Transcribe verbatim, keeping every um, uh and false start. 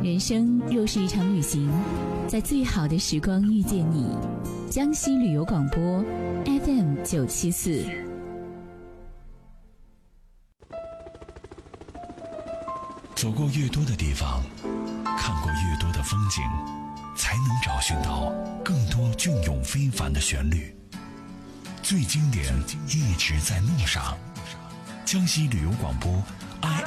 人生若是一场旅行，在最好的时光遇见你。江西旅游广播 F M 九七四。 走过越多的地方，看过越多的风景，才能找寻到更多隽永非凡的旋律。最经典一直在路上。江西旅游广播